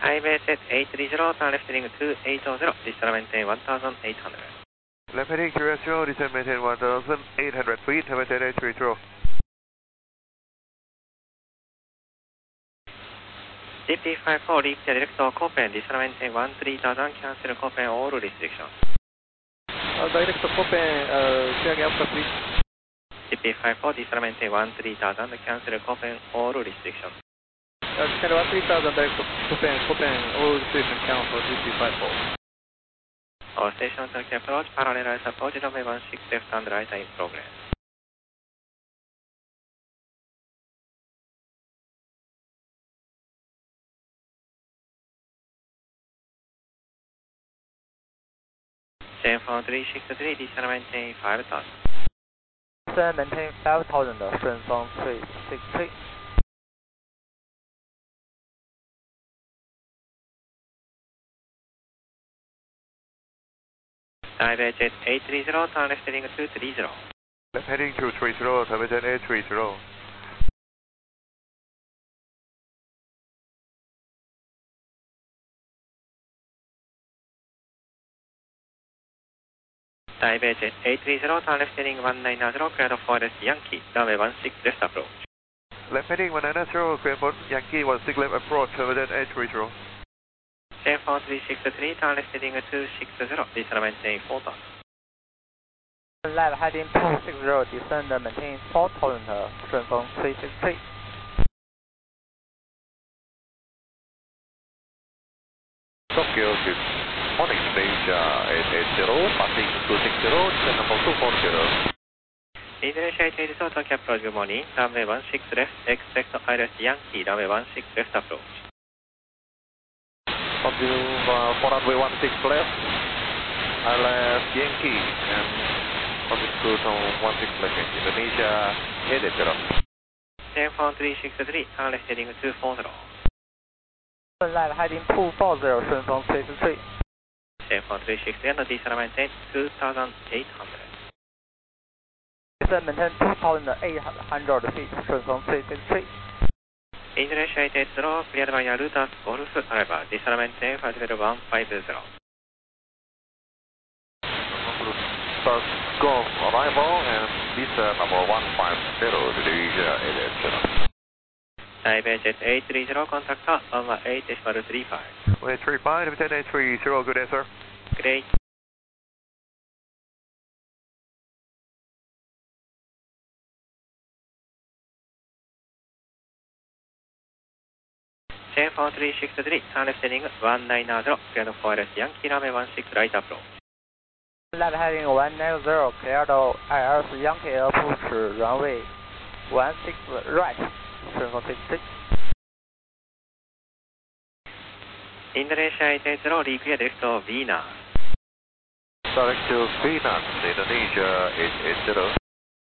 Taipei Jet 830, turn left heading 280, distal maintain 1800. Left heading 280, descend maintain 1800 feet, maintain 830. CP54, repeat direct Copen, distal maintain 3000, cancel Copen all restrictions. Direct Copen, clearing Alpha 3. CP54, distal maintain 3000, cancel Copen all restrictions. Descend 3000, direct Copen, all restrictions cancel, CP54. All stations are approach, parallel ice approach, runway 16 left and right in progress. J4 363, descend maintain 5000. Descend maintain 5000, 顺风363. Taipei Jet 830, turn left heading 230. Left heading 230, maintain 830. Taipei Jet 830, turn left heading 190, cleared for Forest Yankee, runway 16 left approach. Left heading 190, clear for Yankee 16 left approach, maintain 830. J4 363, turn left heading 260, descend maintain 4000. Left heading 260, descend maintain 4000, 顺风363. Tokyo, good morning, stage 880, passing 260, descend number 240. Indonesia 880, Tokyo approach, good morning, runway 16 left, expect ILS Yankee, runway 16 left approach. Continue for runway 16 left, ILS Yankee, and continue to 16 left, Indonesia 880. J4 363, turn left heading 240. Left heading 240,顺风333. J4 360, and descend maintain 2800. Descend maintain 2800 feet,顺风363. Indonesia 880, cleared by Yarutas Golf, arrival, descend maintain 50150. Start Golf arrival and descend number 150, Indonesia 880. Taipei Jet 830, contact 118.35. 835, maintain 830, good answer. Great. J4 363, turn left heading 190, cleared for ILS Yankee, runway 16 right approach. Left heading 190, cleared ILS Yankee approach, runway 16 right, 顺风363. Indonesia 880, repeat direct Venus. Direct to Venus, Indonesia 880.